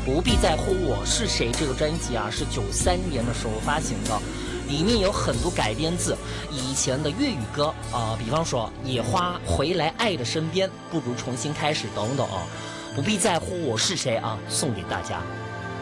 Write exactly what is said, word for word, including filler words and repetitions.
不必在乎我是谁这个专辑啊，是九三年的时候发行的，里面有很多改编自以前的粤语歌啊、呃，比方说《野花》《回来爱的身边》，不如重新开始等等啊，不必在乎我是谁啊，送给大家。